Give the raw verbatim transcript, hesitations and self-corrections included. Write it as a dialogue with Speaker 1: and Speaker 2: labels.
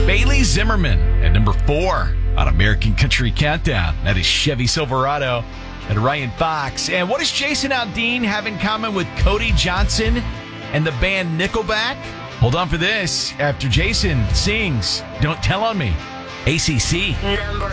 Speaker 1: Bailey Zimmerman at number four on American Country Countdown. That is Chevy Silverado and Ryan Fox. And what does Jason Aldean have in common with Cody Johnson and the band Nickelback? Hold on for this after Jason sings Don't Tell on Me. A C C.
Speaker 2: Number